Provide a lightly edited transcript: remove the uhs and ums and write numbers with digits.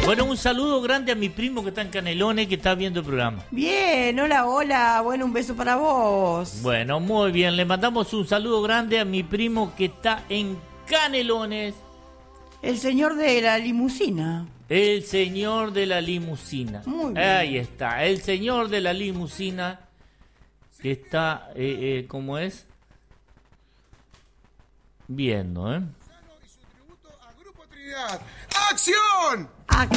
Bueno, un saludo grande a mi primo que está en Canelones, que está viendo el programa. Bien, hola, hola. Bueno, un beso para vos. Bueno, muy bien. Le mandamos un saludo grande a mi primo que está en Canelones. El señor de la limusina. El señor de la limusina. Muy bien. Ahí está, el señor de la limusina que está, ¿cómo es? Viendo, ¡Acción!